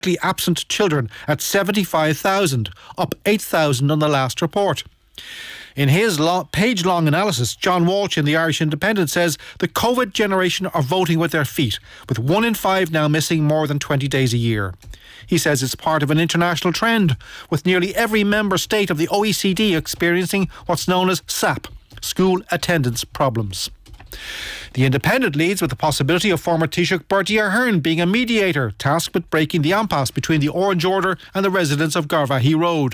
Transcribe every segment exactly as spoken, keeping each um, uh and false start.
absent children at seventy-five thousand, up eight thousand on the last report. In his lo- page-long analysis, John Walsh in the Irish Independent says the COVID generation are voting with their feet, with one in five now missing more than twenty days a year. He says it's part of an international trend, with nearly every member state of the O E C D experiencing what's known as S A P, school attendance problems. The Independent leads with the possibility of former Taoiseach Bertie Ahern being a mediator, tasked with breaking the impasse between the Orange Order and the residents of Garvaghey Road.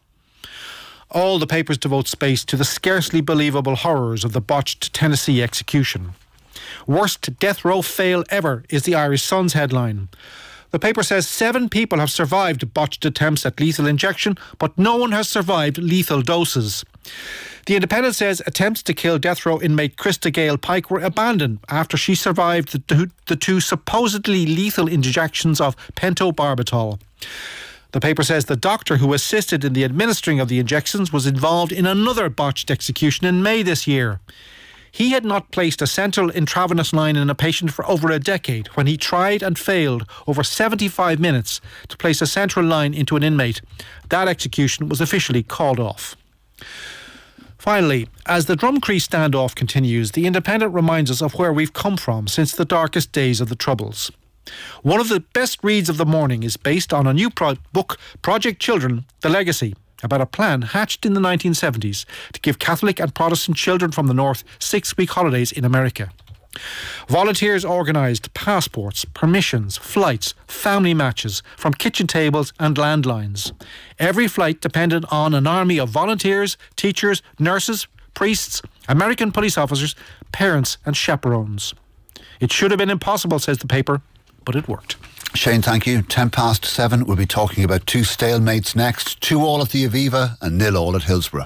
All the papers devote space to the scarcely believable horrors of the botched Tennessee execution. Worst death row fail ever is the Irish Sun's headline. The paper says seven people have survived botched attempts at lethal injection, but no one has survived lethal doses. The Independent says attempts to kill death row inmate Krista Gale Pike were abandoned after she survived the two, the two supposedly lethal injections of pentobarbital. The paper says the doctor who assisted in the administering of the injections was involved in another botched execution in May this year. He had not placed a central intravenous line in a patient for over a decade when he tried and failed over seventy-five minutes to place a central line into an inmate. That execution was officially called off. Finally, as the Drumcree standoff continues, the Independent reminds us of where we've come from since the darkest days of the Troubles. One of the best reads of the morning is based on a new pro- book, Project Children, The Legacy, about a plan hatched in the nineteen seventies to give Catholic and Protestant children from the North six-week holidays in America. Volunteers organised passports, permissions, flights, family matches from kitchen tables and landlines. Every flight depended on an army of volunteers, teachers, nurses, priests, American police officers, parents and chaperones. It should have been impossible, says the paper, but it worked. Shane, thank you. Ten past seven, we'll be talking about two stalemates next. Two all at the Aviva and nil all at Hillsborough.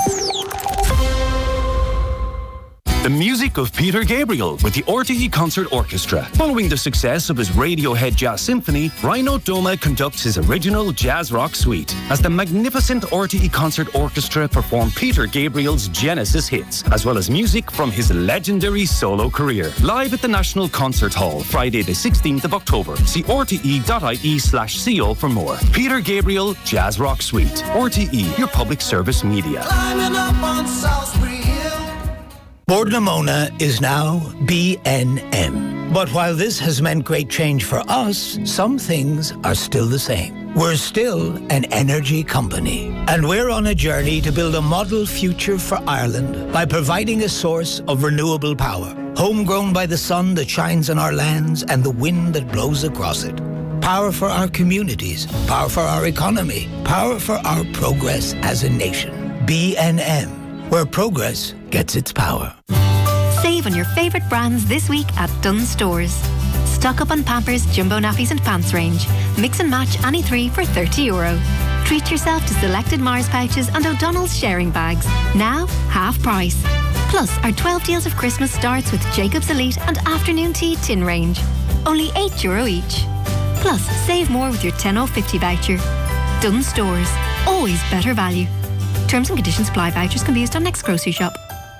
The music of Peter Gabriel with the R T E Concert Orchestra. Following the success of his Radiohead Jazz Symphony, Rhino Doma conducts his original jazz rock suite as the magnificent R T E Concert Orchestra perform Peter Gabriel's Genesis hits, as well as music from his legendary solo career. Live at the National Concert Hall, Friday the sixteenth of October. See r t e dot i e slash c o for more. Peter Gabriel Jazz Rock Suite. R T E, your public service media. Climbing up on Salisbury Hill. Bord na Móna is now B N M. But while this has meant great change for us, some things are still the same. We're still an energy company. And we're on a journey to build a model future for Ireland by providing a source of renewable power, homegrown by the sun that shines on our lands and the wind that blows across it. Power for our communities, power for our economy, power for our progress as a nation. B N M. Where progress gets its power. Save on your favourite brands this week at Dunnes Stores. Stock up on Pampers, Jumbo Nappies and Pants range. Mix and match any three for thirty euro. Treat yourself to selected Mars pouches and O'Donnell's sharing bags. Now, half price. Plus, our twelve deals of Christmas starts with Jacob's Elite and Afternoon Tea tin range. Only eight euro each. Plus, save more with your ten off fifty voucher. Dunnes Stores. Always better value. Terms and conditions apply. Vouchers can be used on next grocery shop.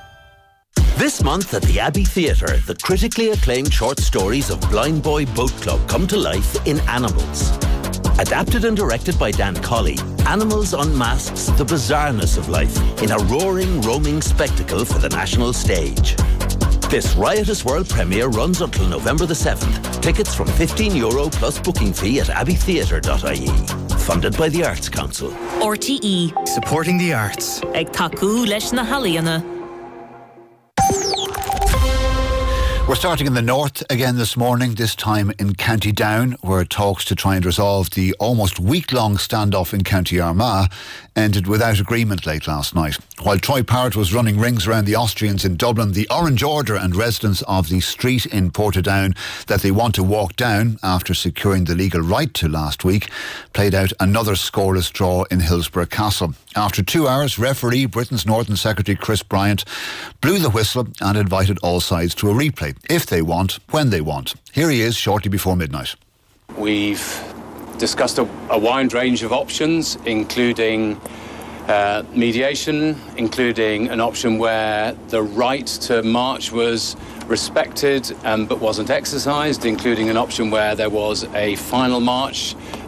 This month at the Abbey Theatre, the critically acclaimed short stories of Blind Boy Boat Club come to life in Animals. Adapted and directed by Dan Colley, Animals unmasks the bizarreness of life in a roaring, roaming spectacle for the national stage. This riotous world premiere runs until November the seventh. Tickets from fifteen euro plus booking fee at abbey theatre dot i e. Funded by the Arts Council. R T E. Supporting the arts. Ag taku leis na haliana. We're starting in the north again this morning, this time in County Down, where talks to try and resolve the almost week-long standoff in County Armagh ended without agreement late last night. While Troy Parrott was running rings around the Austrians in Dublin, the Orange Order and residents of the street in Portadown that they want to walk down after securing the legal right to last week played out another scoreless draw in Hillsborough Castle. After two hours, referee Britain's Northern Secretary Chris Bryant blew the whistle and invited all sides to a replay, if they want, when they want. Here he is shortly before midnight. We've discussed a, a wide range of options, including uh, mediation, including an option where the right to march was respected um, but wasn't exercised, including an option where there was a final march